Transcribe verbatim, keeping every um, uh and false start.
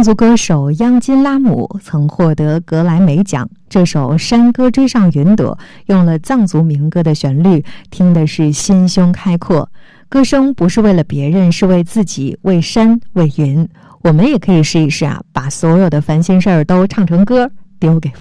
藏族歌手央金拉姆曾获得格莱美奖，这首《山歌追上云朵》用了藏族民歌的旋律，听的是心胸开阔。歌声不是为了别人，是为自己，为山，为云。我们也可以试一试啊，把所有的烦心事儿都唱成歌，丢给